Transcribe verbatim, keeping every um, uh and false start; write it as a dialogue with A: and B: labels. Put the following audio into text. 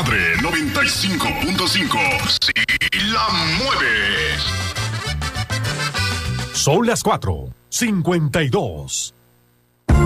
A: Madre noventa y cinco punto cinco. Sí la mueves.
B: Son las cuatro cincuenta y dos.